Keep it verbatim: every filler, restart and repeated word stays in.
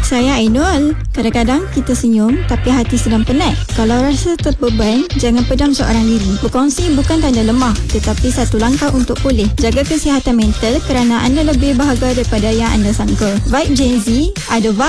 Saya Ainul. Kadang-kadang kita senyum tapi hati sedang penat. Kalau rasa terbeban, jangan pedam seorang diri. Berkongsi bukan tanda lemah, tetapi satu langkah untuk pulih. Jaga kesihatan mental kerana anda lebih berharga daripada yang anda sangka. Vibe Gen Z, ada vibe